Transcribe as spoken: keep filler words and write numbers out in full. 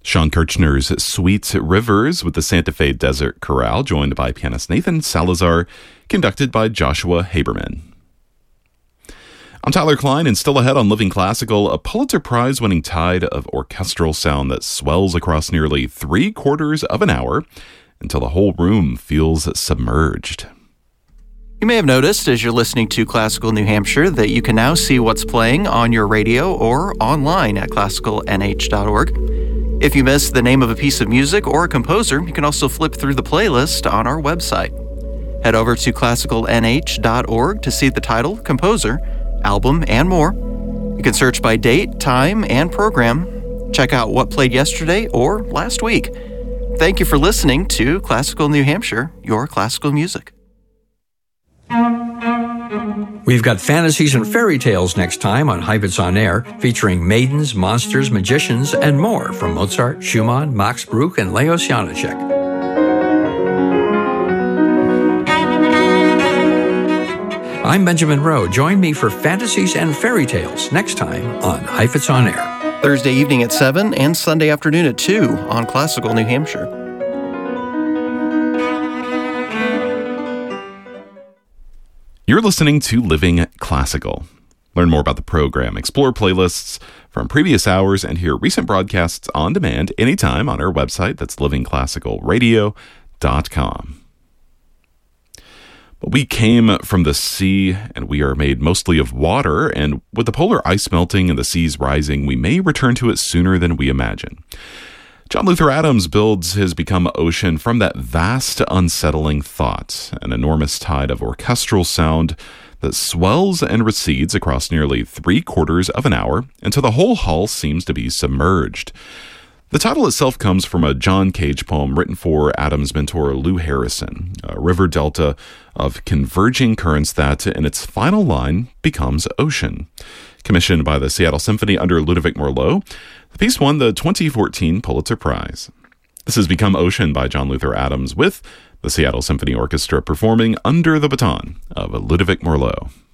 Sean Kirchner's Sweet Rivers with the Santa Fe Desert Chorale, joined by pianist Nathan Salazar, conducted by Joshua Haberman. I'm Tyler Klein, and still ahead on Living Classical, a Pulitzer Prize-winning tide of orchestral sound that swells across nearly three quarters of an hour until the whole room feels submerged. You may have noticed as you're listening to Classical New Hampshire that you can now see what's playing on your radio or online at classical n h dot org. If you missed the name of a piece of music or a composer, you can also flip through the playlist on our website. Head over to classical n h dot org to see the title, composer, album, and more. You can search by date, time, and program. Check out what played yesterday or last week. Thank you for listening to Classical New Hampshire, your classical music. We've got fantasies and fairy tales next time on Heifetz on Air, featuring maidens, monsters, magicians, and more from Mozart, Schumann, Max Bruch, and Leos Janáček. I'm Benjamin Rowe. Join me for Fantasies and Fairy Tales next time on Heifetz on Air. Thursday evening at seven and Sunday afternoon at two on Classical New Hampshire. You're listening to Living Classical. Learn more about the program, explore playlists from previous hours, and hear recent broadcasts on demand anytime on our website. That's living classical radio dot com. But we came from the sea, and we are made mostly of water, and with the polar ice melting and the seas rising, we may return to it sooner than we imagine. John Luther Adams builds his Become Ocean from that vast, unsettling thought, an enormous tide of orchestral sound that swells and recedes across nearly three quarters of an hour until the whole hull seems to be submerged. The title itself comes from a John Cage poem written for Adams' mentor Lou Harrison, a river delta of converging currents that, in its final line, becomes ocean. Commissioned by the Seattle Symphony under Ludovic Morlot, the piece won the twenty fourteen Pulitzer Prize. This has Become Ocean by John Luther Adams, with the Seattle Symphony Orchestra performing under the baton of Ludovic Morlot.